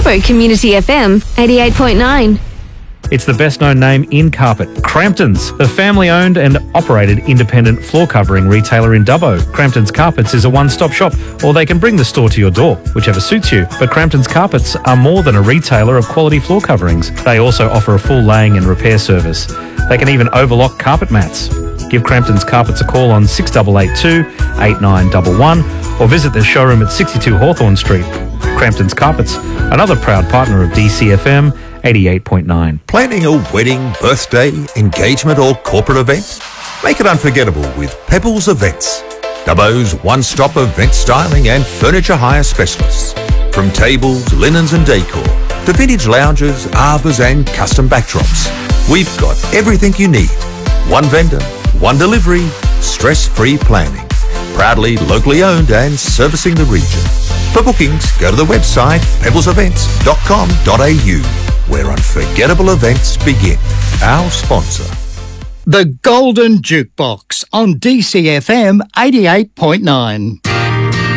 Dubbo Community FM 88.9. It's the best-known name in carpet, Crampton's, a family-owned and operated independent floor covering retailer in Dubbo. Crampton's Carpets is a one-stop shop, or they can bring the store to your door, whichever suits you. But Crampton's Carpets are more than a retailer of quality floor coverings. They also offer a full laying and repair service. They can even overlock carpet mats. Give Crampton's Carpets a call on 6882 8911 or visit their showroom at 62 Hawthorn Street. Crampton's Carpets, another proud partner of DCFM 88.9. Planning a wedding, birthday, engagement or corporate event? Make it unforgettable with Pebbles Events, Dubbo's one-stop event styling and furniture hire specialists. From tables, linens and decor to vintage lounges, arbours and custom backdrops, we've got everything you need. One vendor, one delivery, stress-free planning. Proudly locally owned and servicing the region. For bookings, go to the website pebblesevents.com.au, where unforgettable events begin. Our sponsor. The Golden Jukebox on DCFM 88.9.